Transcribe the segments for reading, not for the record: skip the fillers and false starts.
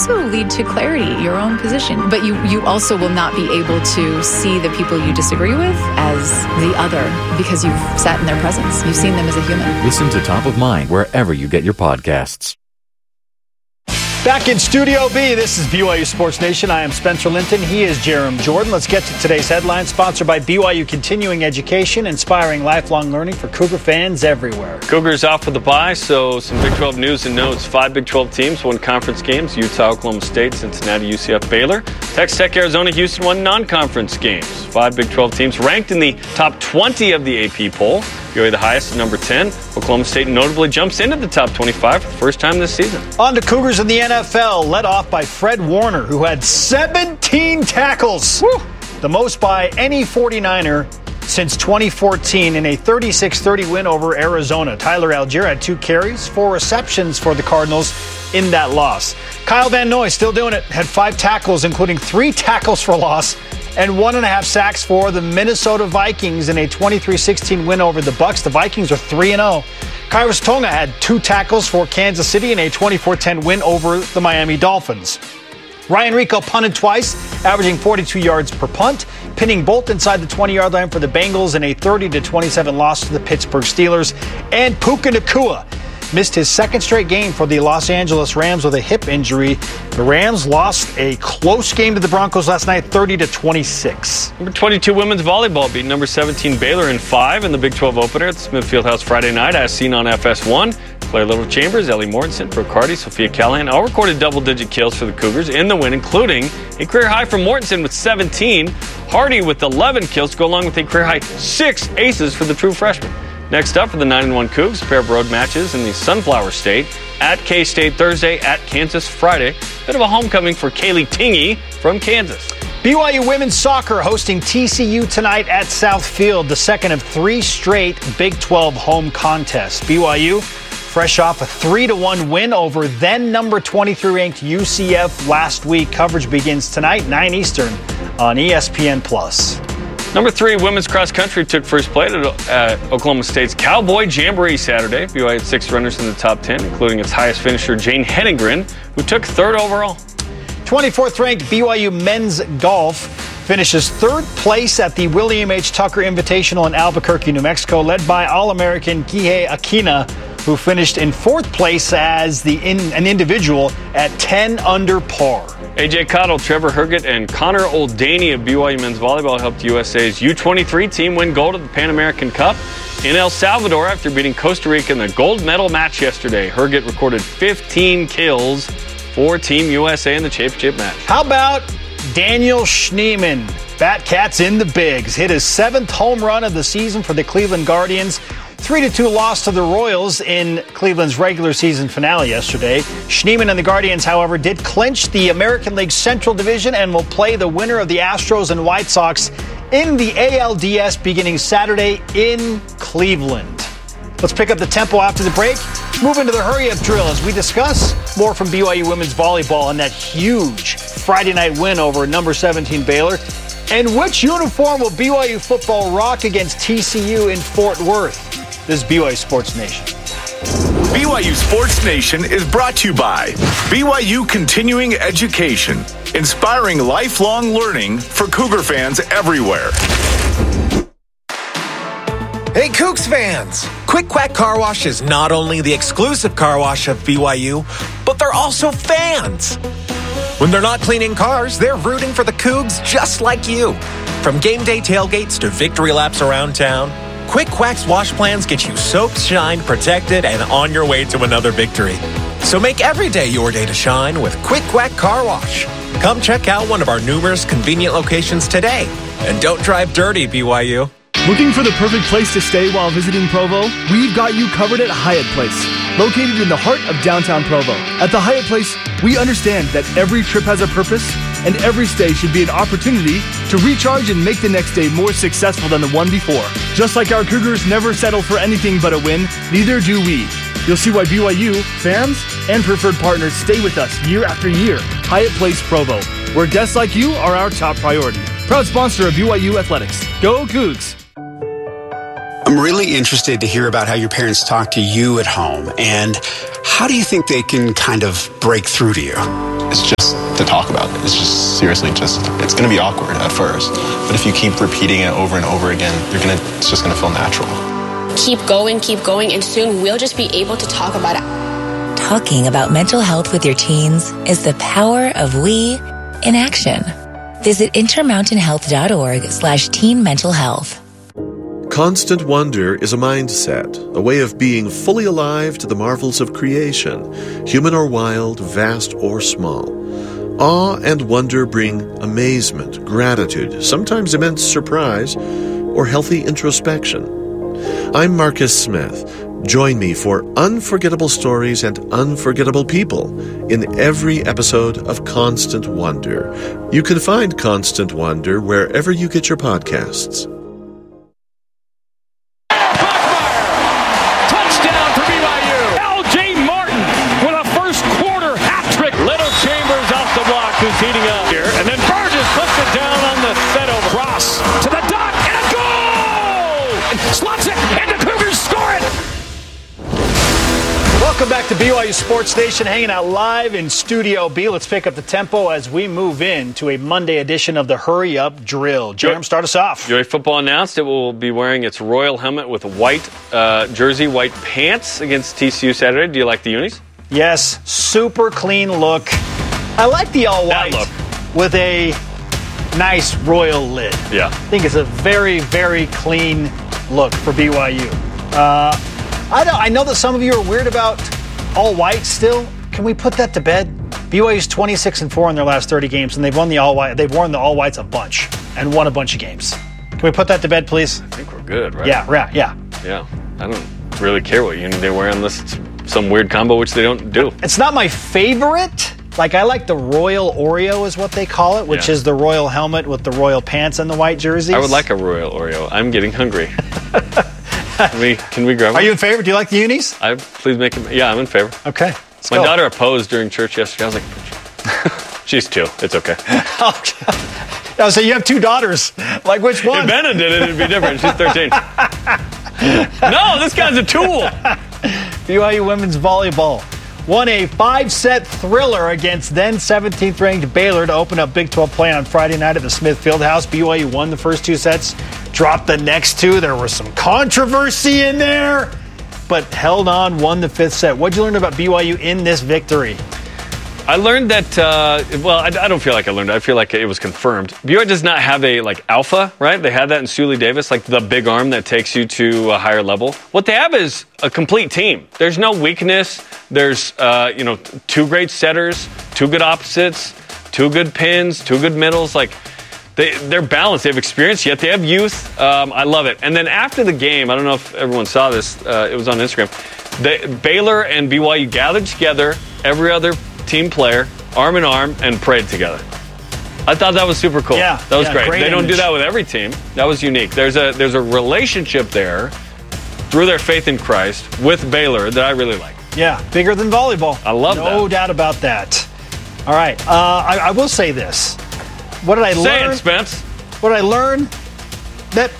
also lead to clarity, your own position. But you also will not be able to see the people you disagree with as the other because you've sat in their presence. You've seen them as a human. Listen to Top of Mind wherever you get your podcasts. Back in Studio B, this is BYU Sports Nation. I am Spencer Linton. He is Jerem Jordan. Let's get to today's headlines, sponsored by BYU Continuing Education, inspiring lifelong learning for Cougar fans everywhere. Cougars off with the bye, so some Big 12 news and notes. 5 Big 12 teams won conference games: Utah, Oklahoma State, Cincinnati, UCF, Baylor. Texas Tech, Arizona, Houston won non-conference games. 5 Big 12 teams ranked in the top 20 of the AP poll. BYU the highest at number 10. Oklahoma State notably jumps into the top 25 for the first time this season. On to Cougars in the NFL, led off by Fred Warner, who had 17 tackles. Woo! The most by any 49er since 2014 in a 36-30 win over Arizona. Tyler Algier had 2 carries, 4 receptions for the Cardinals in that loss. Kyle Van Noy still doing it, had 5 tackles, including 3 tackles for loss and 1.5 sacks for the Minnesota Vikings in a 23-16 win over the Bucs. The Vikings are 3-0. Kairos Tonga had 2 tackles for Kansas City in a 24-10 win over the Miami Dolphins. Ryan Rico punted twice, averaging 42 yards per punt, pinning Bolt inside the 20-yard line for the Bengals in a 30-27 loss to the Pittsburgh Steelers. And Puka Nacua missed his second straight game for the Los Angeles Rams with a hip injury. The Rams lost a close game to the Broncos last night, 30-26. Number 22 women's volleyball beat number 17 Baylor in 5 in the Big 12 opener at the Smith Fieldhouse Friday night, as seen on FS1. Claire Little Chambers, Ellie Mortensen, Brooke Hardy, Sophia Callahan all recorded double-digit kills for the Cougars in the win, including a career high from Mortensen with 17, Hardy with 11 kills to go along with a career high 6 aces for the true freshman. Next up for the 9-1 Cougs, a pair of road matches in the Sunflower State, at K-State Thursday, at Kansas Friday. Bit of a homecoming for Kaylee Tingey from Kansas. BYU women's soccer hosting TCU tonight at South Field, the second of 3 straight Big 12 home contests. BYU fresh off a 3-1 win over then number 23 ranked UCF last week. Coverage begins tonight, 9 Eastern on ESPN+. Number 3 women's cross country took first place at Oklahoma State's Cowboy Jamboree Saturday. BYU had 6 runners in the top 10, including its highest finisher, Jane Henningren, who took 3rd overall. 24th ranked BYU men's golf finishes 3rd place at the William H. Tucker Invitational in Albuquerque, New Mexico, led by All-American Kihei Akina, who finished in 4th place as an individual at 10 under par. A.J. Cottle, Trevor Herget, and Connor Oldaney of BYU men's volleyball helped USA's U23 team win gold at the Pan American Cup in El Salvador after beating Costa Rica in the gold medal match yesterday. Herget recorded 15 kills for Team USA in the championship match. How about Daniel Schneemann? Batcats in the bigs. Hit his 7th home run of the season for the Cleveland Guardians. 3-2 loss to the Royals in Cleveland's regular season finale yesterday. Schneemann and the Guardians, however, did clinch the American League Central Division and will play the winner of the Astros and White Sox in the ALDS beginning Saturday in Cleveland. Let's pick up the tempo after the break. Move into the hurry-up drill as we discuss more from BYU women's volleyball and that huge Friday night win over number 17 Baylor. And which uniform will BYU football rock against TCU in Fort Worth? This is BYU Sports Nation. BYU Sports Nation is brought to you by BYU Continuing Education, inspiring lifelong learning for Cougar fans everywhere. Hey, Cougs fans! Quick Quack Car Wash is not only the exclusive car wash of BYU, but they're also fans. When they're not cleaning cars, they're rooting for the Cougs just like you. From game day tailgates to victory laps around town, Quick Quack's wash plans get you soaked, shined, protected, and on your way to another victory. So make every day your day to shine with Quick Quack Car Wash. Come check out one of our numerous convenient locations today. And don't drive dirty, BYU. Looking for the perfect place to stay while visiting Provo? We've got you covered at Hyatt Place, located in the heart of downtown Provo. At the Hyatt Place, we understand that every trip has a purpose, and every stay should be an opportunity to recharge and make the next day more successful than the one before. Just like our Cougars never settle for anything but a win, neither do we. You'll see why BYU, fans, and preferred partners stay with us year after year. Hyatt Place Provo, where guests like you are our top priority. Proud sponsor of BYU Athletics. Go Cougs! I'm really interested to hear about how your parents talk to you at home, and how do you think they can kind of break through to you? It's just to talk about it. It's just seriously it's going to be awkward at first. But if you keep repeating it over and over again, it's just going to feel natural. Keep going, and soon we'll just be able to talk about it. Talking about mental health with your teens is the power of we in action. Visit intermountainhealth.org/teen mental health. Constant wonder is a mindset, a way of being fully alive to the marvels of creation, human or wild, vast or small. Awe and wonder bring amazement, gratitude, sometimes immense surprise, or healthy introspection. I'm Marcus Smith. Join me for unforgettable stories and unforgettable people in every episode of Constant Wonder. You can find Constant Wonder wherever you get your podcasts. Who's heating up here, and then Burgess puts it down on the set over. Cross to the dot, and a goal! Slots it, and the Cougars score it! Welcome back to BYU Sports Nation, hanging out live in Studio B. Let's pick up the tempo as we move into a Monday edition of the Hurry Up Drill. Jerem, start us off. BYU football announced it will be wearing its royal helmet with white jersey, white pants against TCU Saturday. Do you like the unis? Yes, super clean look. I like the all-white with a nice royal lid. Yeah. I think it's a very, very clean look for BYU. I know that some of you are weird about all-white still. Can we put that to bed? BYU's 26-4 in their last 30 games, and they've won the all-white. They've worn the all-whites a bunch and won a bunch of games. Can we put that to bed, please? I think we're good, right? Yeah. Yeah. I don't really care what uni they wear unless it's some weird combo, which they don't do. It's not my favorite. Like, I like the Royal Oreo is what they call it, which is the royal helmet with the royal pants and the white jerseys. I would like a Royal Oreo. I'm getting hungry. Can we grab one? Are you in favor? Do you like the unis? Please make it. Yeah, I'm in favor. Okay. My daughter opposed during church yesterday. I was like, she's 2. It's okay. Oh, so you have 2 daughters. Like, which one? If Benna did it, it'd be different. She's 13. No, this guy's a tool. BYU women's volleyball won a 5-set thriller against then 17th ranked Baylor to open up Big 12 play on Friday night at the Smith Fieldhouse. BYU won the first 2 sets, dropped the next 2. There was some controversy in there, but held on, won the 5th set. What'd you learn about BYU in this victory? I learned that, I don't feel like I learned it. I feel like it was confirmed. BYU does not have a, alpha, right? They had that in Suley Davis, the big arm that takes you to a higher level. What they have is a complete team. There's no weakness. There's, 2 great setters, 2 good opposites, 2 good pins, 2 good middles. They're balanced. They have experience, yet they have youth. I love it. And then after the game, I don't know if everyone saw this. It was on Instagram. Baylor and BYU gathered together, every other team player, arm in arm, and prayed together. I thought that was super cool. Yeah, that was great. They don't image. do that with every team. That was unique. There's a relationship there through their faith in Christ with Baylor that I really like. Yeah, bigger than volleyball. I love that. No doubt about that. All right, I will say this. What did I learn? Say it, Spence. What did I learn? That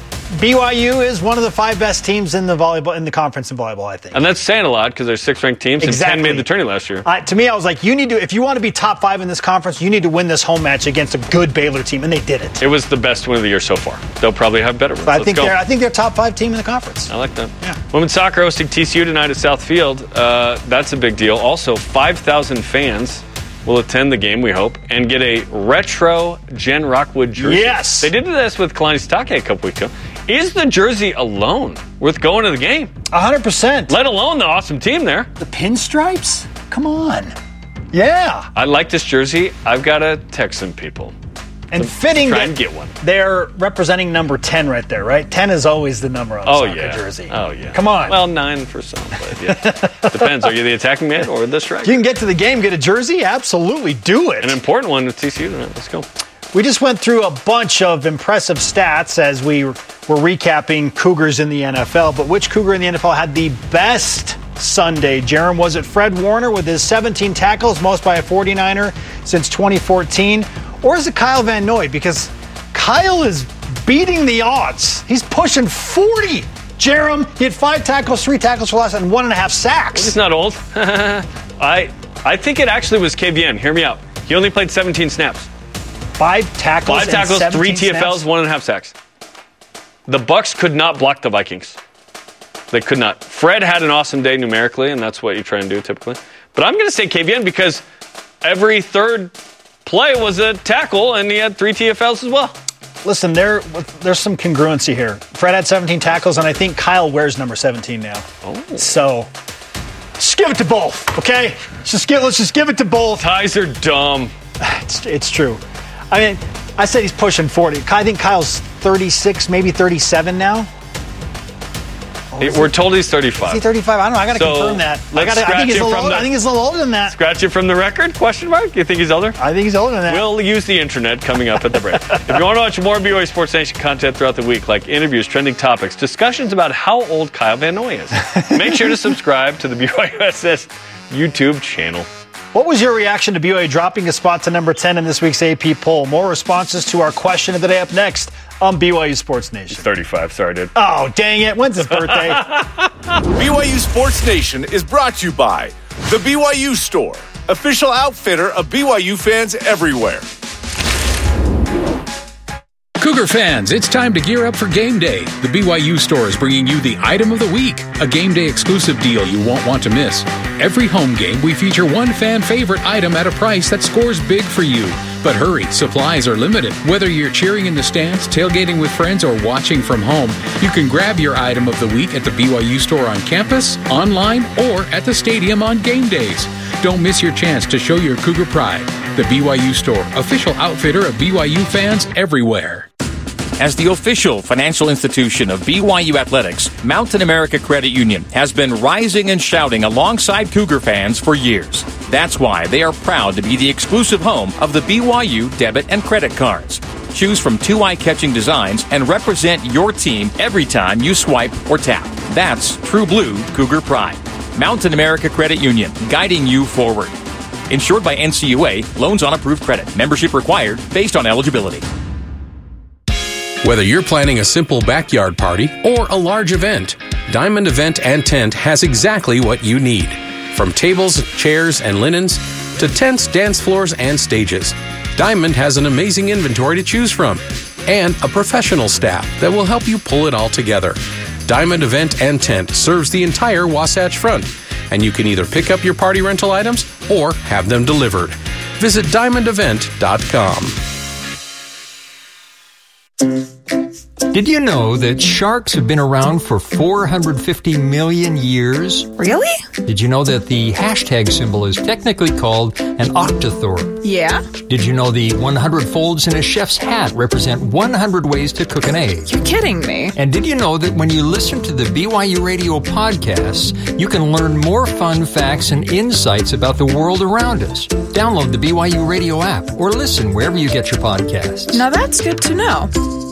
BYU is one of the 5 best teams in the conference in volleyball, I think. And that's saying a lot because there's 6 ranked teams and 10 made the tourney last year. To me, I was like, if you want to be top 5 in this conference, you need to win this home match against a good Baylor team, and they did it. It was the best win of the year so far. They'll probably have better ones. I think they're top 5 team in the conference. I like that. Yeah. Women's soccer hosting TCU tonight at South Field. That's a big deal. Also, 5,000 fans will attend the game, we hope, and get a retro Jen Rockwood jersey. Yes! They did this with Kalani Sitake a couple weeks ago. Is the jersey alone worth going to the game? 100%. Let alone the awesome team there. The pinstripes? Come on. Yeah. I like this jersey. I've got to text some people. And fitting try and get one. They're representing number 10 right there, right? 10 is always the number on a soccer jersey. Oh, yeah. Come on. Well, 9 for some, but yeah. Depends. Are you the attacking man or the striker? You can get to the game, get a jersey? Absolutely, do it. An important one with TCU tonight. Let's go. We just went through a bunch of impressive stats as we were recapping Cougars in the NFL, but which Cougar in the NFL had the best Sunday? Jerem, was it Fred Warner with his 17 tackles, most by a 49er since 2014? Or is it Kyle Van Noy? Because Kyle is beating the odds. He's pushing 40. Jerem, he had 5 tackles, 3 tackles for loss, and 1.5 sacks. Well, he's not old. I think it actually was KVN. Hear me out. He only played 17 snaps. 5 tackles, 5 tackles, 3 TFLs, snaps? 1.5 sacks. The Bucs could not block the Vikings. They could not. Fred had an awesome day numerically, and that's what you try and do typically. But I'm going to say KVN because every third play was a tackle, and he had 3 TFLs as well. Listen, there's some congruency here. Fred had 17 tackles, and I think Kyle wears number 17 now. Oh. So, just give it to both, okay? Let's just give it to both. Ties are dumb. It's true. I mean, I said he's pushing 40. I think Kyle's 36, maybe 37 now. We're told he's 35. Is he 35? I don't know. I got to confirm that. I think he's a little older than that. Scratch it from the record? Question mark? You think he's older? I think he's older than that. We'll use the internet coming up at the break. If you want to watch more BYU Sports Nation content throughout the week, like interviews, trending topics, discussions about how old Kyle Van Noy is, make sure to subscribe to the BYUSS YouTube channel. What was your reaction to BYU dropping a spot to number 10 in this week's AP poll? More responses to our question of the day up next on BYU Sports Nation. 35, sorry, dude. Oh, dang it. When's his birthday? BYU Sports Nation is brought to you by The BYU Store, official outfitter of BYU fans everywhere. Cougar fans, it's time to gear up for game day. The BYU Store is bringing you the item of the week, a game day exclusive deal you won't want to miss. Every home game, we feature one fan favorite item at a price that scores big for you. But hurry, supplies are limited. Whether you're cheering in the stands, tailgating with friends, or watching from home, you can grab your item of the week at the BYU Store on campus, online, or at the stadium on game days. Don't miss your chance to show your Cougar pride. The BYU Store, official outfitter of BYU fans everywhere. As the official financial institution of BYU Athletics, Mountain America Credit Union has been rising and shouting alongside Cougar fans for years. That's why they are proud to be the exclusive home of the BYU debit and credit cards. Choose from 2 eye-catching designs and represent your team every time you swipe or tap. That's true blue Cougar pride. Mountain America Credit Union, guiding you forward. Insured by NCUA, loans on approved credit. Membership required based on eligibility. Whether you're planning a simple backyard party or a large event, Diamond Event and Tent has exactly what you need. From tables, chairs, and linens to tents, dance floors, and stages, Diamond has an amazing inventory to choose from and a professional staff that will help you pull it all together. Diamond Event and Tent serves the entire Wasatch Front, and you can either pick up your party rental items or have them delivered. Visit diamondevent.com. Did you know that sharks have been around for 450 million years? Really? Did you know that the hashtag symbol is technically called an octothorpe? Yeah. Did you know the 100 folds in a chef's hat represent 100 ways to cook an egg? You're kidding me. And did you know that when you listen to the BYU Radio podcasts, you can learn more fun facts and insights about the world around us? Download the BYU Radio app or listen wherever you get your podcasts. Now that's good to know.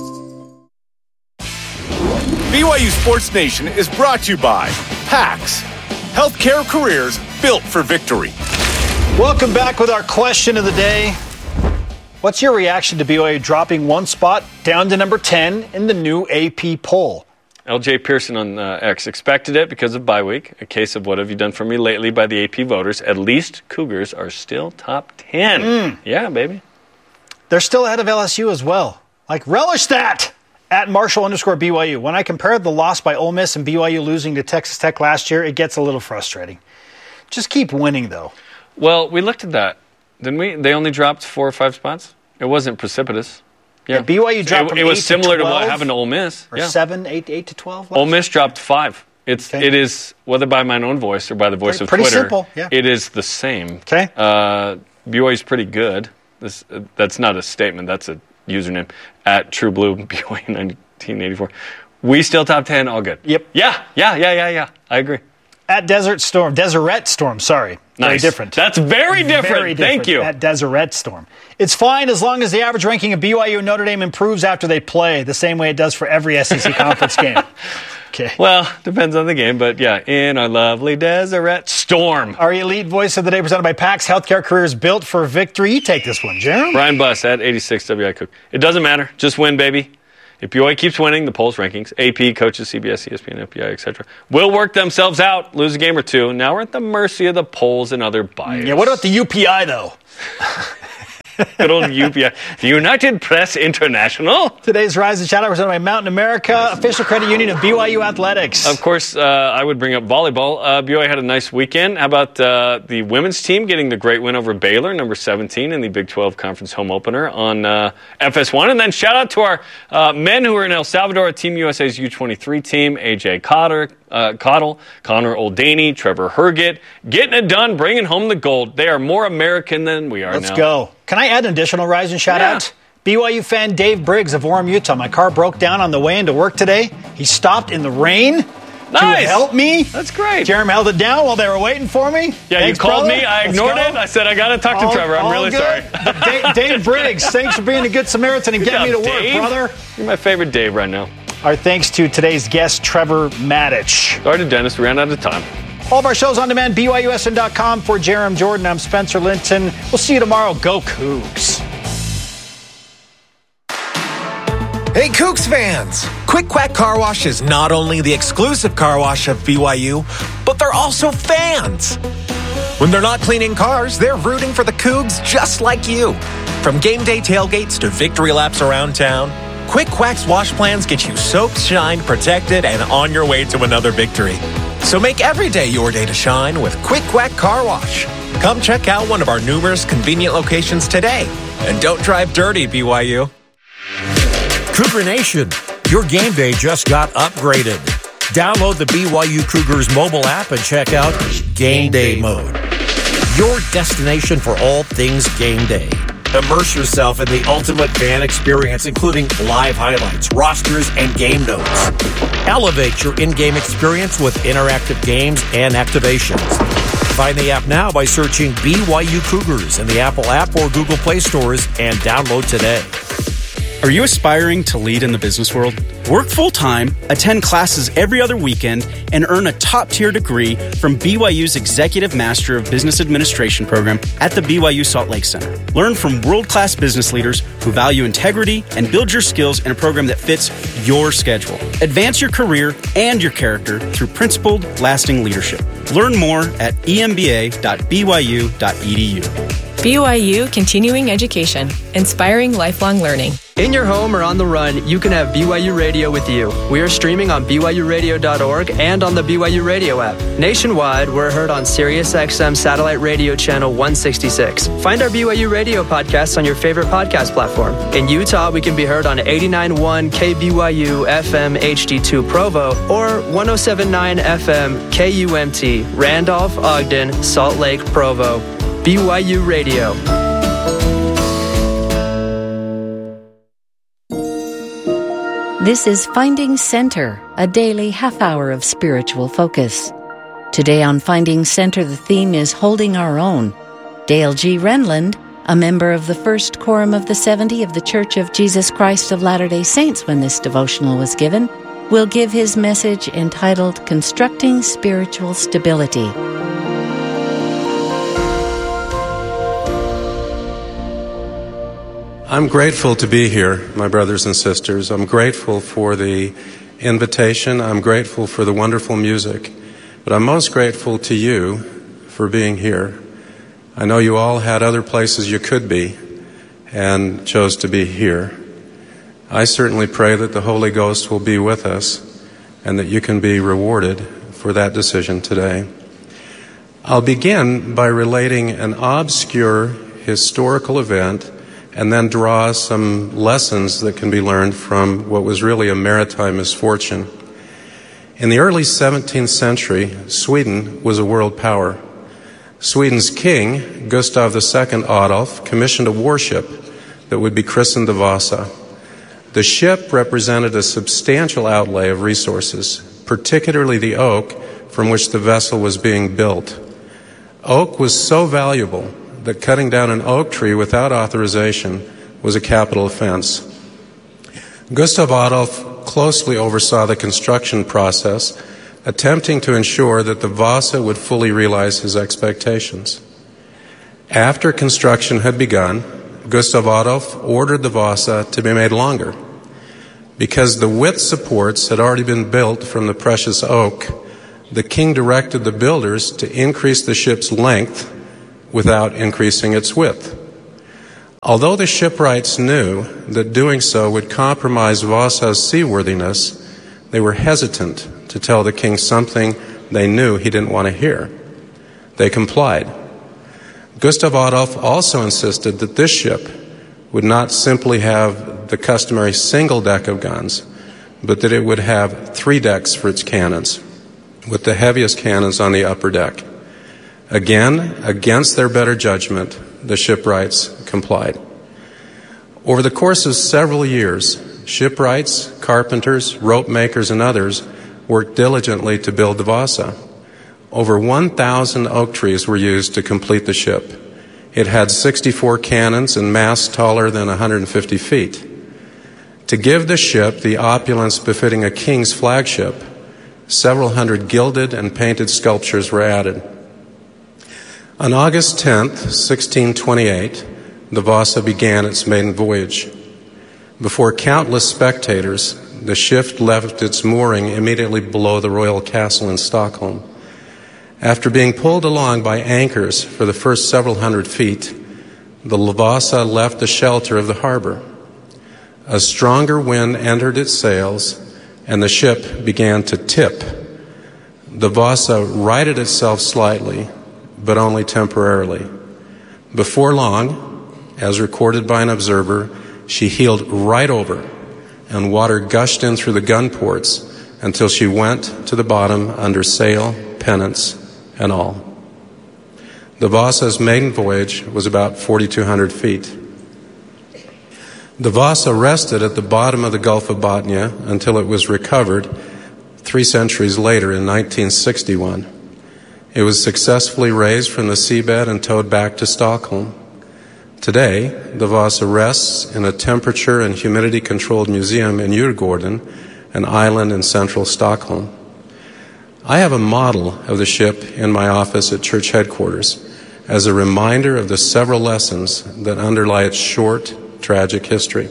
BYU Sports Nation is brought to you by PAX, healthcare careers built for victory. Welcome back with our question of the day. What's your reaction to BYU dropping 1 spot down to number 10 in the new AP poll? LJ Pearson on X expected it because of bye week. A case of what have you done for me lately by the AP voters. At least Cougars are still top 10. Yeah, baby. They're still ahead of LSU as well. Relish that! At Marshall_BYU. When I compare the loss by Ole Miss and BYU losing to Texas Tech last year, it gets a little frustrating. Just keep winning, though. Well, we looked at that, didn't we? They only dropped 4 or 5 spots. It wasn't precipitous. Yeah, BYU dropped from 8 to 12. It was similar to what happened to Ole Miss. Or 7, 8 to 12. Ole Miss dropped 5. It is, whether by my own voice or by the voice of Twitter, simple, yeah. It is the same. Okay. BYU's pretty good. That's not a statement. That's a username. At True Blue, BYU 1984. We still top 10, all good. Yep. Yeah. I agree. At Deseret Storm, sorry. Nice. Very different. That's very different. Very different. Thank you. At Deseret Storm. It's fine as long as the average ranking of BYU and Notre Dame improves after they play, the same way it does for every SEC conference game. Okay. Well, depends on the game, but yeah, in our lovely Deseret Storm. Our elite voice of the day presented by PAX Healthcare Careers built for victory. You take this one, Jeremy. Brian Buss at 86 WI Cook. It doesn't matter. Just win, baby. If BYU keeps winning, the polls, rankings, AP, coaches, CBS, ESPN, FBI, etc., will work themselves out, lose a game or two. Now we're at the mercy of the polls and other bias. Yeah, what about the UPI, though? Good old UPI. United Press International. Today's Rise and Shout Out presented by Mountain America, official credit union of BYU Athletics. Of course, I would bring up volleyball. BYU had a nice weekend. How about the women's team getting the great win over Baylor, number 17, in the Big 12 Conference home opener on FS1? And then shout out to our men who are in El Salvador, Team USA's U23 team, AJ Cottle, Connor Oldaney, Trevor Herget, getting it done, bringing home the gold. They are more American than we are now. Let's go. Can I add an additional Rise and Shout Out? BYU fan Dave Briggs of Orem, Utah. My car broke down on the way into work today. He stopped in the rain to help me. That's great. Jeremy held it down while they were waiting for me. Yeah, thanks, you called brother. me. I ignored it. I said, I got to talk to Trevor. I'm really sorry. Dave Briggs, thanks for being a good Samaritan and getting me to work, brother. You're my favorite Dave right now. Our thanks to today's guest, Trevor Matich. Sorry to Dennis. We ran out of time. All of our shows on demand, BYUSN.com. For Jerem Jordan, I'm Spencer Linton. We'll see you tomorrow. Go Cougs. Hey, Cougs fans! Quick Quack Car Wash is not only the exclusive car wash of BYU, but they're also fans. When they're not cleaning cars, they're rooting for the Cougs just like you. From game day tailgates to victory laps around town, Quick Quack's wash plans get you soaked, shined, protected, and on your way to another victory. So make every day your day to shine with Quick Quack Car Wash. Come check out one of our numerous convenient locations today. And don't drive dirty, BYU. Cougar Nation, your game day just got upgraded. Download the BYU Cougars mobile app and check out Game Day Mode, your destination for all things game day. Immerse yourself in the ultimate fan experience, including live highlights, rosters, and game notes. Elevate your in-game experience with interactive games and activations. Find the app now by searching BYU Cougars in the Apple App or Google Play stores and download today. Are you aspiring to lead in the business world? Work full-time, attend classes every other weekend, and earn a top-tier degree from BYU's Executive Master of Business Administration program at the BYU Salt Lake Center. Learn from world-class business leaders who value integrity and build your skills in a program that fits your schedule. Advance your career and your character through principled, lasting leadership. Learn more at emba.byu.edu. BYU Continuing Education, inspiring lifelong learning. In your home or on the run, you can have BYU Radio with you. We are streaming on BYURadio.org and on the BYU Radio app. Nationwide, we're heard on SiriusXM Satellite Radio Channel 166. Find our BYU Radio podcasts on your favorite podcast platform. In Utah, we can be heard on 89.1 KBYU FM HD2 Provo or 107.9 FM KUMT, Randolph, Ogden, Salt Lake, Provo. BYU Radio. This is Finding Center, a daily half hour of spiritual focus. Today on Finding Center, the theme is Holding Our Own. Dale G. Renland, a member of the First Quorum of the 70 of the Church of Jesus Christ of Latter-day Saints when this devotional was given, will give his message entitled Constructing Spiritual Stability. I'm grateful to be here, my brothers and sisters. I'm grateful for the invitation. I'm grateful for the wonderful music. But I'm most grateful to you for being here. I know you all had other places you could be and chose to be here. I certainly pray that the Holy Ghost will be with us and that you can be rewarded for that decision today. I'll begin by relating an obscure historical event and then draw some lessons that can be learned from what was really a maritime misfortune. In the early 17th century, Sweden was a world power. Sweden's king, Gustav II Adolf, commissioned a warship that would be christened the Vasa. The ship represented a substantial outlay of resources, particularly the oak from which the vessel was being built. Oak was so valuable that cutting down an oak tree without authorization was a capital offense. Gustav Adolf closely oversaw the construction process, attempting to ensure that the Vasa would fully realize his expectations. After construction had begun, Gustav Adolf ordered the Vasa to be made longer. Because the width supports had already been built from the precious oak, the king directed the builders to increase the ship's length without increasing its width. Although the shipwrights knew that doing so would compromise Vasa's seaworthiness, they were hesitant to tell the king something they knew he didn't want to hear. They complied. Gustav Adolf also insisted that this ship would not simply have the customary single deck of guns, but that it would have 3 decks for its cannons, with the heaviest cannons on the upper deck. Again, against their better judgment, the shipwrights complied. Over the course of several years, shipwrights, carpenters, rope makers, and others worked diligently to build the Vasa. Over 1,000 oak trees were used to complete the ship. It had 64 cannons and masts taller than 150 feet. To give the ship the opulence befitting a king's flagship, several hundred gilded and painted sculptures were added. On August 10th, 1628, the Vasa began its maiden voyage. Before countless spectators, the ship left its mooring immediately below the royal castle in Stockholm. After being pulled along by anchors for the first several hundred feet, the Vasa left the shelter of the harbor. A stronger wind entered its sails, and the ship began to tip. The Vasa righted itself slightly, but only temporarily. Before long, as recorded by an observer, she heeled right over, and water gushed in through the gun ports until she went to the bottom under sail, pennants, and all. The Vasa's maiden voyage was about 4,200 feet. The Vasa rested at the bottom of the Gulf of Bothnia until it was recovered 3 centuries later in 1961. It was successfully raised from the seabed and towed back to Stockholm. Today, the Vasa rests in a temperature and humidity-controlled museum in Djurgården, an island in central Stockholm. I have a model of the ship in my office at church headquarters as a reminder of the several lessons that underlie its short, tragic history.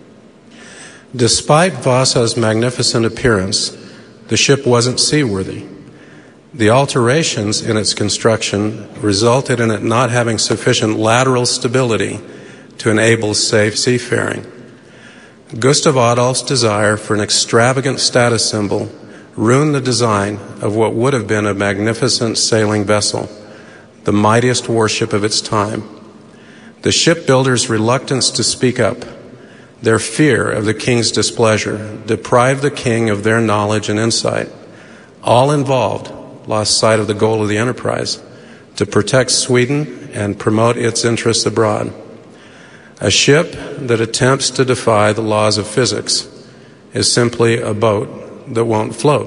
Despite Vasa's magnificent appearance, the ship wasn't seaworthy. The alterations in its construction resulted in it not having sufficient lateral stability to enable safe seafaring. Gustav Adolf's desire for an extravagant status symbol ruined the design of what would have been a magnificent sailing vessel, the mightiest warship of its time. The shipbuilders' reluctance to speak up, their fear of the king's displeasure, deprived the king of their knowledge and insight. All involved lost sight of the goal of the enterprise, to protect Sweden and promote its interests abroad. A ship that attempts to defy the laws of physics is simply a boat that won't float.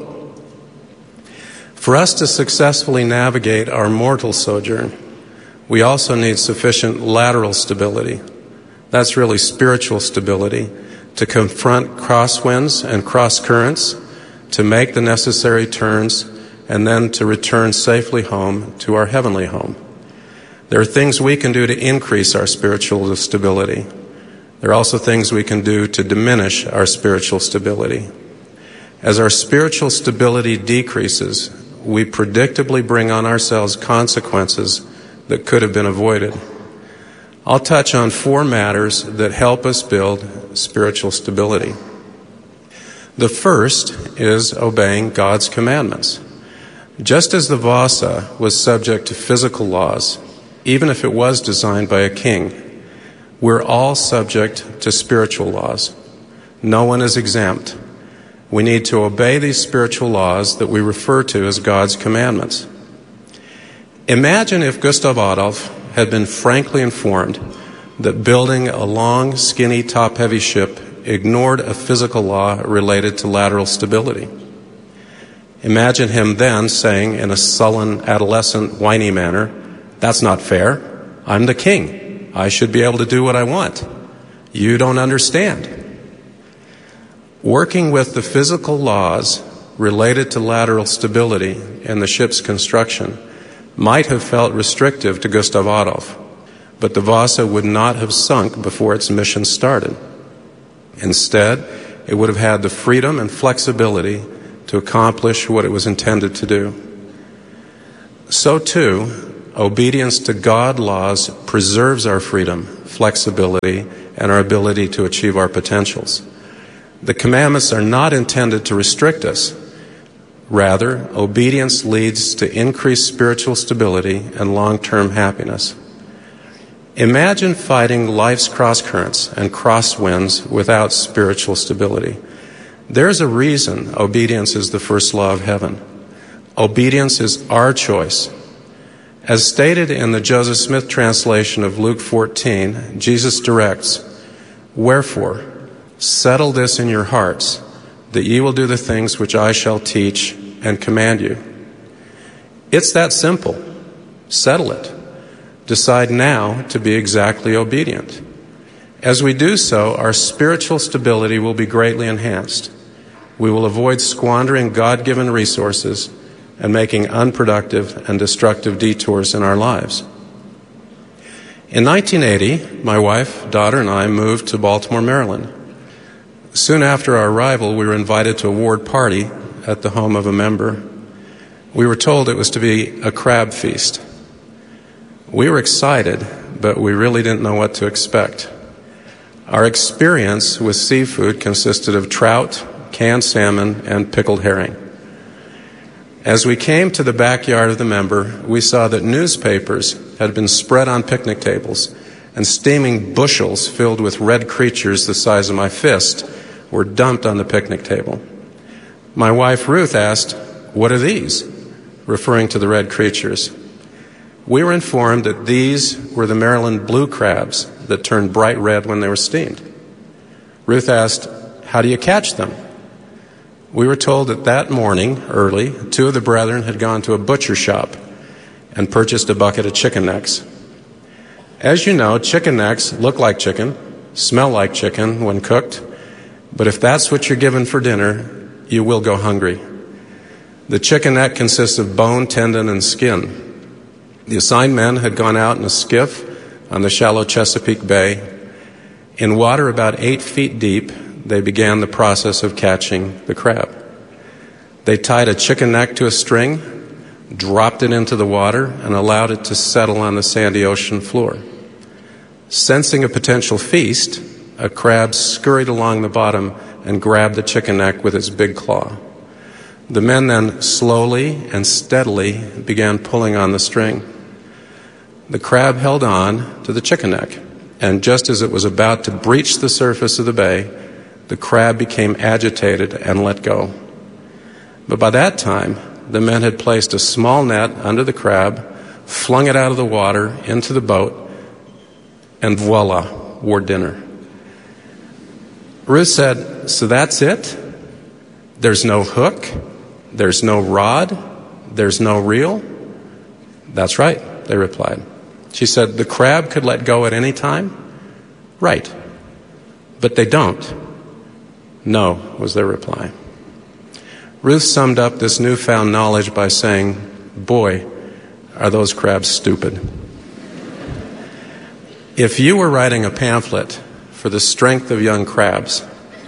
For us to successfully navigate our mortal sojourn, we also need sufficient lateral stability. That's really spiritual stability, to confront crosswinds and cross currents, to make the necessary turns, and then to return safely home to our heavenly home. There are things we can do to increase our spiritual stability. There are also things we can do to diminish our spiritual stability. As our spiritual stability decreases, we predictably bring on ourselves consequences that could have been avoided. I'll touch on 4 matters that help us build spiritual stability. The first is obeying God's commandments. Just as the Vasa was subject to physical laws, even if it was designed by a king, we're all subject to spiritual laws. No one is exempt. We need to obey these spiritual laws that we refer to as God's commandments. Imagine if Gustav Adolf had been frankly informed that building a long, skinny, top-heavy ship ignored a physical law related to lateral stability. Imagine him then saying in a sullen, adolescent, whiny manner, "That's not fair. I'm the king. I should be able to do what I want. You don't understand." Working with the physical laws related to lateral stability in the ship's construction might have felt restrictive to Gustav Adolf, but the Vasa would not have sunk before its mission started. Instead, it would have had the freedom and flexibility to accomplish what it was intended to do. So too, obedience to God laws preserves our freedom, flexibility, and our ability to achieve our potentials. The commandments are not intended to restrict us. Rather, obedience leads to increased spiritual stability and long-term happiness. Imagine fighting life's cross-currents and crosswinds without spiritual stability. There's a reason obedience is the first law of heaven. Obedience is our choice. As stated in the Joseph Smith translation of Luke 14, Jesus directs, "Wherefore, settle this in your hearts, that ye will do the things which I shall teach and command you." It's that simple. Settle it. Decide now to be exactly obedient. As we do so, our spiritual stability will be greatly enhanced. We will avoid squandering God-given resources and making unproductive and destructive detours in our lives. In 1980, my wife, daughter, and I moved to Baltimore, Maryland. Soon after our arrival, we were invited to a ward party at the home of a member. We were told it was to be a crab feast. We were excited, but we really didn't know what to expect. Our experience with seafood consisted of trout, canned salmon, and pickled herring. As we came to the backyard of the member, we saw that newspapers had been spread on picnic tables, and steaming bushels filled with red creatures the size of my fist were dumped on the picnic table. My wife Ruth asked, "What are these?" referring to the red creatures. We were informed that these were the Maryland blue crabs that turned bright red when they were steamed. Ruth asked, "How do you catch them?" We were told that morning, early, two of the brethren had gone to a butcher shop and purchased a bucket of chicken necks. As you know, chicken necks look like chicken, smell like chicken when cooked, but if that's what you're given for dinner, you will go hungry. The chicken neck consists of bone, tendon, and skin. The assigned men had gone out in a skiff on the shallow Chesapeake Bay. In water about 8 feet deep, they began the process of catching the crab. They tied a chicken neck to a string, dropped it into the water, and allowed it to settle on the sandy ocean floor. Sensing a potential feast, a crab scurried along the bottom and grabbed the chicken neck with its big claw. The men then slowly and steadily began pulling on the string. The crab held on to the chicken neck, and just as it was about to breach the surface of the bay, the crab became agitated and let go. But by that time, the men had placed a small net under the crab, flung it out of the water into the boat, and voila, war dinner. Ruth said, "So that's it? There's no hook? There's no rod? There's no reel?" "That's right," they replied. She said, "The crab could let go at any time?" "Right. But they don't." "No," was their reply. Ruth summed up this newfound knowledge by saying, "Boy, are those crabs stupid." If you were writing a pamphlet for the strength of young crabs,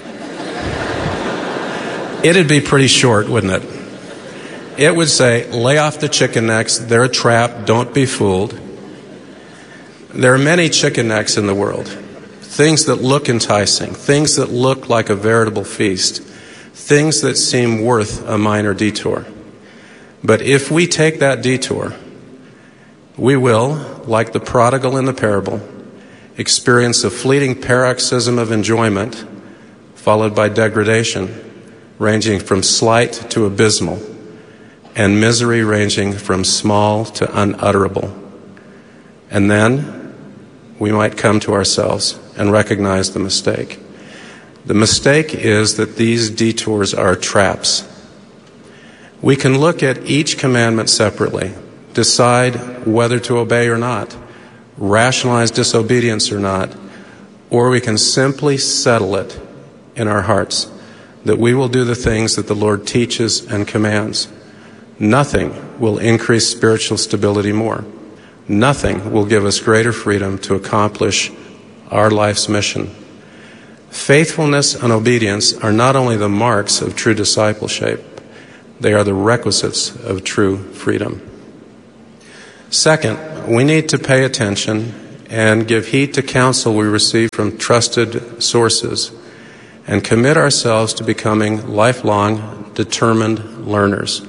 it'd be pretty short, wouldn't it? It would say, "Lay off the chicken necks, they're a trap, don't be fooled." There are many chicken necks in the world. Things that look enticing, things that look like a veritable feast, things that seem worth a minor detour. But if we take that detour, we will, like the prodigal in the parable, experience a fleeting paroxysm of enjoyment followed by degradation, ranging from slight to abysmal, and misery ranging from small to unutterable. And then we might come to ourselves and recognize the mistake. The mistake is that these detours are traps. We can look at each commandment separately, decide whether to obey or not, rationalize disobedience or not, or we can simply settle it in our hearts that we will do the things that the Lord teaches and commands. Nothing will increase spiritual stability more. Nothing will give us greater freedom to accomplish our life's mission. Faithfulness and obedience are not only the marks of true discipleship, they are the requisites of true freedom. Second, we need to pay attention and give heed to counsel we receive from trusted sources, and commit ourselves to becoming lifelong, determined learners.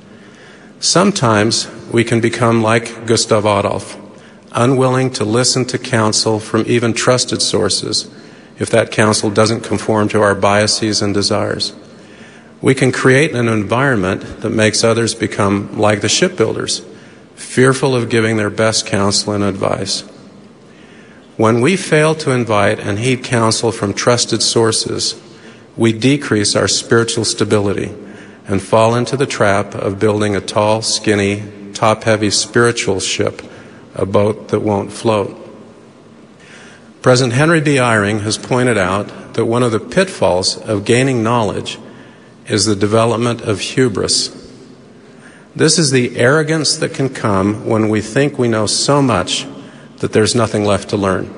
Sometimes we can become like Gustav Adolf, unwilling to listen to counsel from even trusted sources if that counsel doesn't conform to our biases and desires. We can create an environment that makes others become like the shipbuilders, fearful of giving their best counsel and advice. When we fail to invite and heed counsel from trusted sources, we decrease our spiritual stability and fall into the trap of building a tall, skinny, top-heavy spiritual ship, a boat that won't float. President Henry B. Eyring has pointed out that one of the pitfalls of gaining knowledge is the development of hubris. This is the arrogance that can come when we think we know so much that there's nothing left to learn.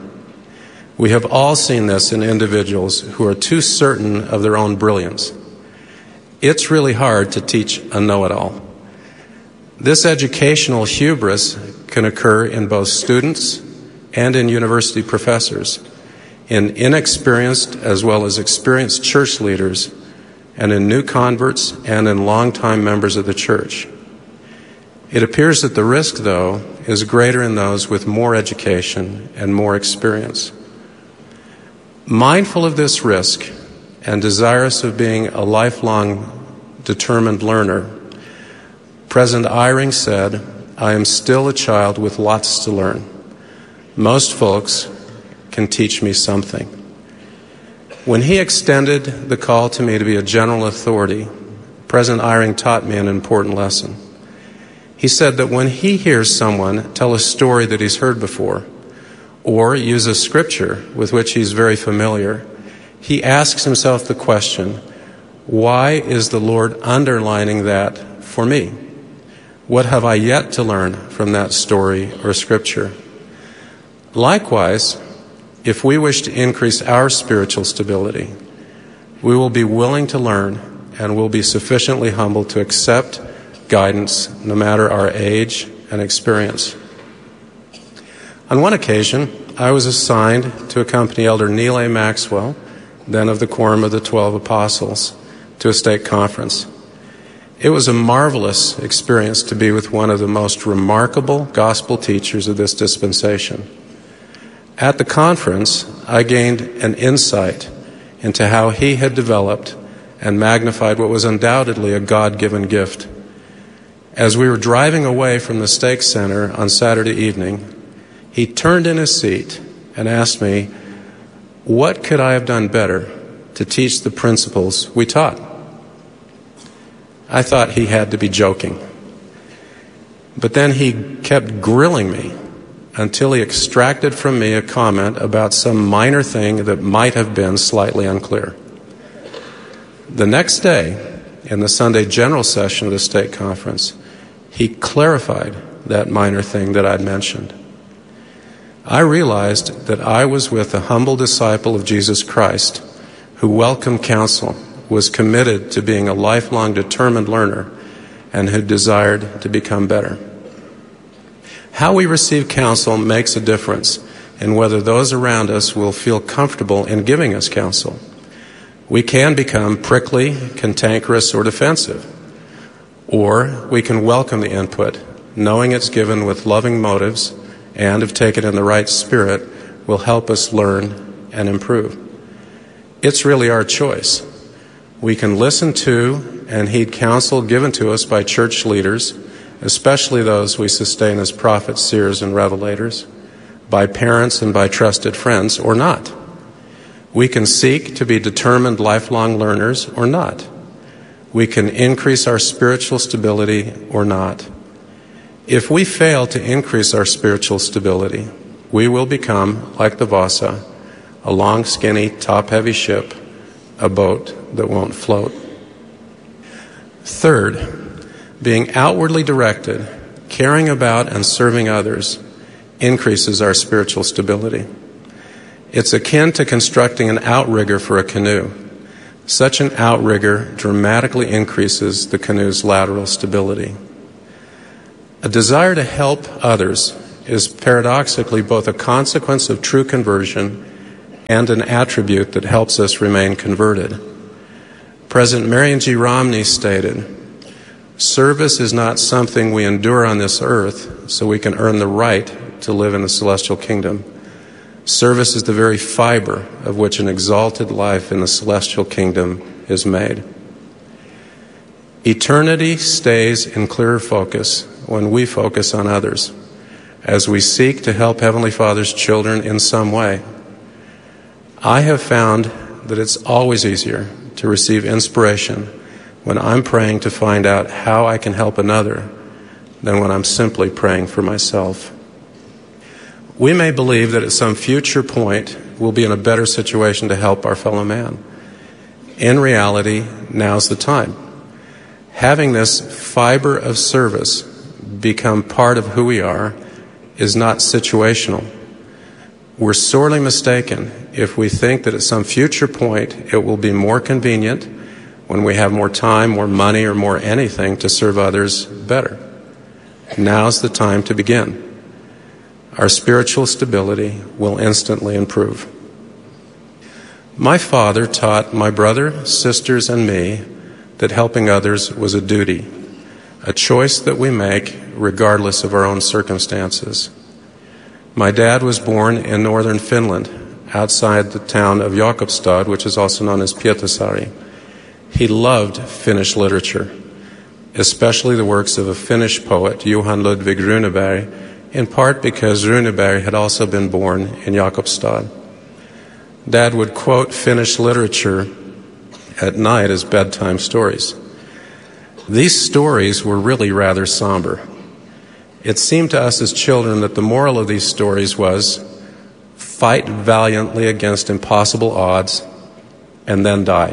We have all seen this in individuals who are too certain of their own brilliance. It's really hard to teach a know-it-all. This educational hubris can occur in both students and in university professors, in inexperienced as well as experienced church leaders, and in new converts and in longtime members of the church. It appears that the risk, though, is greater in those with more education and more experience. Mindful of this risk and desirous of being a lifelong, determined learner, President Eyring said, "I am still a child with lots to learn. Most folks can teach me something." When he extended the call to me to be a general authority, President Eyring taught me an important lesson. He said that when he hears someone tell a story that he's heard before, or use a scripture with which he's very familiar, he asks himself the question, why is the Lord underlining that for me? What have I yet to learn from that story or scripture? Likewise, if we wish to increase our spiritual stability, we will be willing to learn and will be sufficiently humble to accept guidance no matter our age and experience. On one occasion, I was assigned to accompany Elder Neal A. Maxwell, then of the Quorum of the 12 Apostles, to a stake conference. It was a marvelous experience to be with one of the most remarkable gospel teachers of this dispensation. At the conference, I gained an insight into how he had developed and magnified what was undoubtedly a God-given gift. As we were driving away from the Stake Center on Saturday evening, he turned in his seat and asked me, what could I have done better to teach the principles we taught? I thought he had to be joking. But then he kept grilling me until he extracted from me a comment about some minor thing that might have been slightly unclear. The next day, in the Sunday general session of the Stake Conference, he clarified that minor thing that I'd mentioned. I realized that I was with a humble disciple of Jesus Christ who welcomed counsel, was committed to being a lifelong determined learner, and who desired to become better. How we receive counsel makes a difference in whether those around us will feel comfortable in giving us counsel. We can become prickly, cantankerous, or defensive. Or we can welcome the input, knowing it's given with loving motives and, if taken in the right spirit, will help us learn and improve. It's really our choice. We can listen to and heed counsel given to us by church leaders, especially those we sustain as prophets, seers, and revelators, by parents and by trusted friends, or not. We can seek to be determined lifelong learners or not. We can increase our spiritual stability or not. If we fail to increase our spiritual stability, we will become, like the Vasa, a long, skinny, top-heavy ship, a boat that won't float. Third, being outwardly directed, caring about and serving others increases our spiritual stability. It's akin to constructing an outrigger for a canoe. Such an outrigger dramatically increases the canoe's lateral stability. A desire to help others is paradoxically both a consequence of true conversion and an attribute that helps us remain converted. President Marion G. Romney stated, "Service is not something we endure on this earth so we can earn the right to live in the celestial kingdom. Service is the very fiber of which an exalted life in the celestial kingdom is made." Eternity stays in clearer focus when we focus on others, as we seek to help Heavenly Father's children in some way. I have found that it's always easier to receive inspiration when I'm praying to find out how I can help another than when I'm simply praying for myself. We may believe that at some future point we'll be in a better situation to help our fellow man. In reality, now's the time. Having this fiber of service become part of who we are is not situational. We're sorely mistaken if we think that at some future point it will be more convenient when we have more time, more money, or more anything to serve others better. Now's the time to begin. Our spiritual stability will instantly improve. My father taught my brother, sisters, and me that helping others was a duty, a choice that we make regardless of our own circumstances. My dad was born in northern Finland, outside the town of Jakobstad, which is also known as Pietarsaari. He loved Finnish literature, especially the works of a Finnish poet, Johan Ludvig Runeberg, in part because Runeberg had also been born in Jakobstad. Dad would quote Finnish literature at night as bedtime stories. These stories were really rather somber. It seemed to us as children that the moral of these stories was, fight valiantly against impossible odds and then die.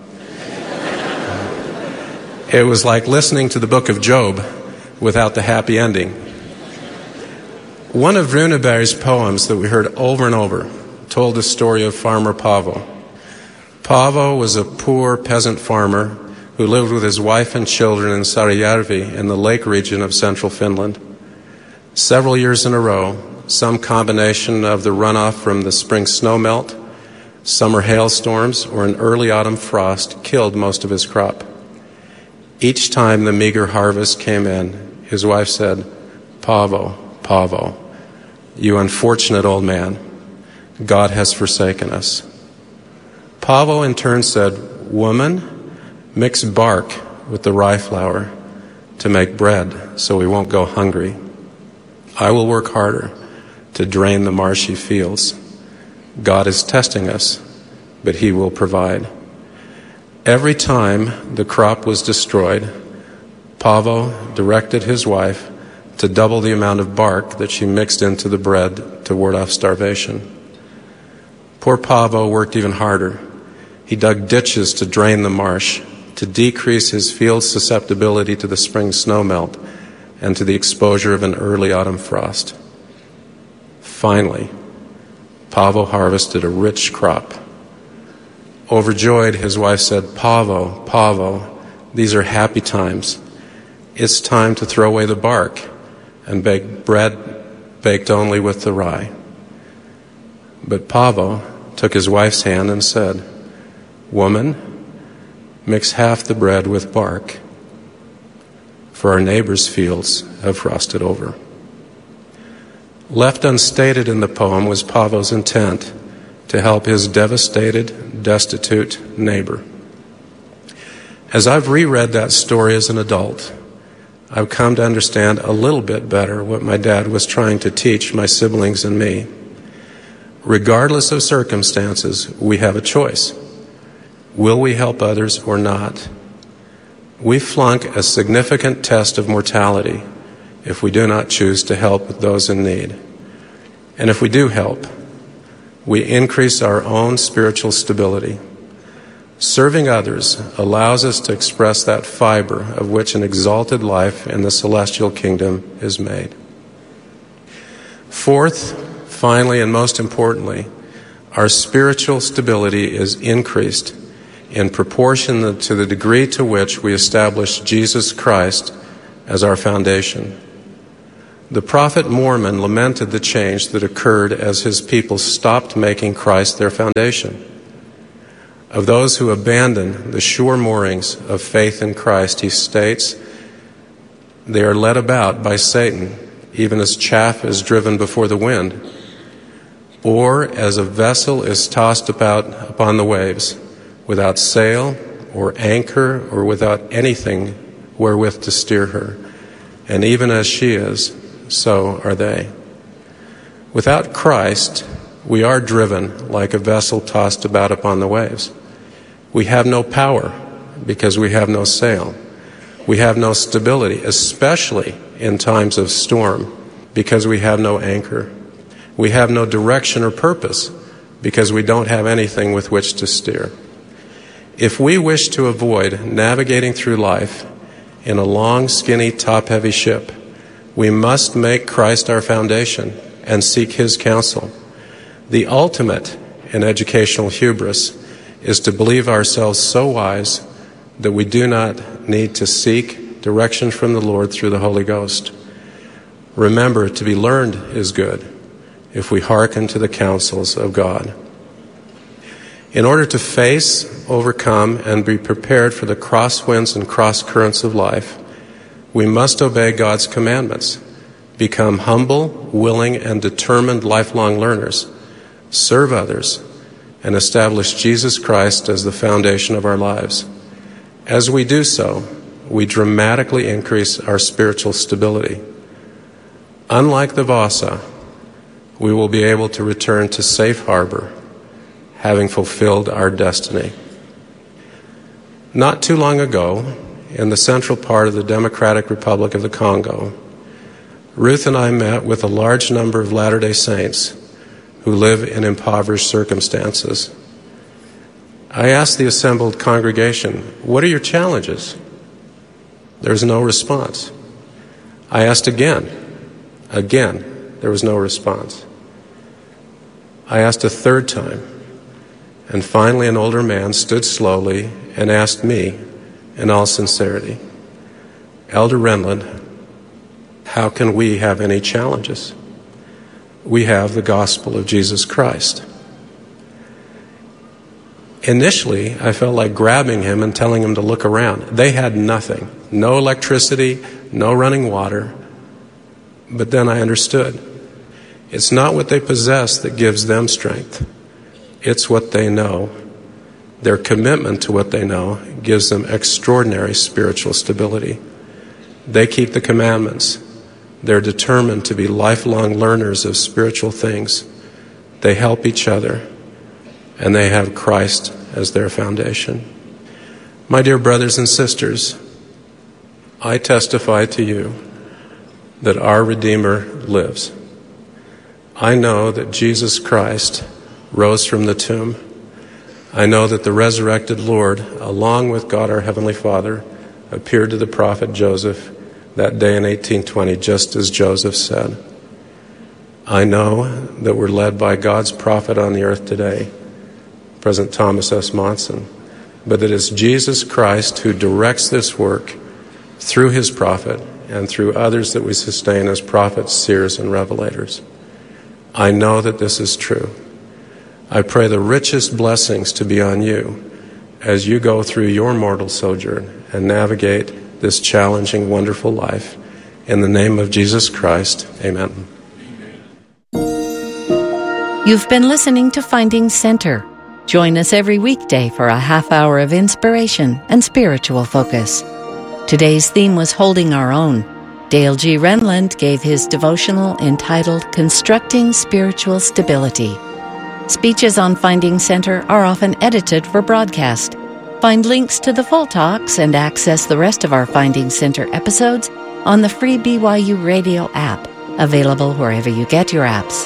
It was like listening to the book of Job without the happy ending. One of Runeberg's poems that we heard over and over told the story of Farmer Paavo. Paavo was a poor peasant farmer who lived with his wife and children in Saarijärvi in the lake region of central Finland. Several years in a row, some combination of the runoff from the spring snowmelt, summer hailstorms, or an early autumn frost killed most of his crop. Each time the meager harvest came in, his wife said, "Paavo, Paavo, you unfortunate old man, God has forsaken us." Paavo in turn said, "Woman, mix bark with the rye flour to make bread so we won't go hungry. I will work harder to drain the marshy fields. God is testing us, but He will provide." Every time the crop was destroyed, Paavo directed his wife to double the amount of bark that she mixed into the bread to ward off starvation. Poor Paavo worked even harder. He dug ditches to drain the marsh, to decrease his field's susceptibility to the spring snowmelt and to the exposure of an early autumn frost. Finally, Paavo harvested a rich crop. Overjoyed, his wife said, "Paavo, Paavo, these are happy times. It's time to throw away the bark and bake bread baked only with the rye." But Paavo took his wife's hand and said, "Woman, mix half the bread with bark, for our neighbors' fields have frosted over." Left unstated in the poem was Paavo's intent to help his devastated, destitute neighbor. As I've reread that story as an adult, I've come to understand a little bit better what my dad was trying to teach my siblings and me. Regardless of circumstances, we have a choice. Will we help others or not? We flunk a significant test of mortality if we do not choose to help those in need. And if we do help, we increase our own spiritual stability. Serving others allows us to express that fiber of which an exalted life in the celestial kingdom is made. Fourth, finally, and most importantly, our spiritual stability is increased in proportion to the degree to which we establish Jesus Christ as our foundation. The prophet Mormon lamented the change that occurred as his people stopped making Christ their foundation. Of those who abandon the sure moorings of faith in Christ, he states, they are led about by Satan, even as chaff is driven before the wind, or as a vessel is tossed about upon the waves, without sail or anchor or without anything wherewith to steer her. And even as she is, so are they. Without Christ, we are driven like a vessel tossed about upon the waves. We have no power because we have no sail. We have no stability, especially in times of storm, because we have no anchor. We have no direction or purpose because we don't have anything with which to steer. If we wish to avoid navigating through life in a long, skinny, top-heavy ship, we must make Christ our foundation and seek His counsel. The ultimate in educational hubris is to believe ourselves so wise that we do not need to seek direction from the Lord through the Holy Ghost. Remember, to be learned is good if we hearken to the counsels of God. In order to face, overcome, and be prepared for the crosswinds and cross-currents of life, we must obey God's commandments, become humble, willing, and determined lifelong learners, serve others, and establish Jesus Christ as the foundation of our lives. As we do so, we dramatically increase our spiritual stability. Unlike the Vasa, we will be able to return to safe harbor, having fulfilled our destiny. Not too long ago, in the central part of the Democratic Republic of the Congo, Ruth and I met with a large number of Latter-day Saints who live in impoverished circumstances. I asked the assembled congregation, "What are your challenges?" There was no response. I asked again. Again, there was no response. I asked a third time, and finally an older man stood slowly and asked me, in all sincerity, "Elder Renlund, how can we have any challenges? We have the gospel of Jesus Christ." Initially, I felt like grabbing him and telling him to look around. They had nothing, no electricity, no running water. But then I understood. It's not what they possess that gives them strength. It's what they know. Their commitment to what they know gives them extraordinary spiritual stability. They keep the commandments. They're determined to be lifelong learners of spiritual things. They help each other, and they have Christ as their foundation. My dear brothers and sisters, I testify to you that our Redeemer lives. I know that Jesus Christ rose from the tomb. I know that the resurrected Lord, along with God our Heavenly Father, appeared to the prophet Joseph that day in 1820, just as Joseph said. I know that we're led by God's prophet on the earth today, President Thomas S. Monson, but it is Jesus Christ who directs this work through His prophet and through others that we sustain as prophets, seers, and revelators. I know that this is true. I pray the richest blessings to be on you as you go through your mortal sojourn and navigate this challenging, wonderful life. In the name of Jesus Christ, amen. You've been listening to Finding Center. Join us every weekday for a half hour of inspiration and spiritual focus. Today's theme was Holding Our Own. Dale G. Renlund gave his devotional entitled Constructing Spiritual Stability. Speeches on Finding Center are often edited for broadcast. Find links to the full talks and access the rest of our Finding Center episodes on the free BYU Radio app, available wherever you get your apps.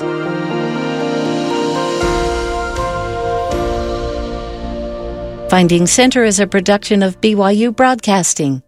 Finding Center is a production of BYU Broadcasting.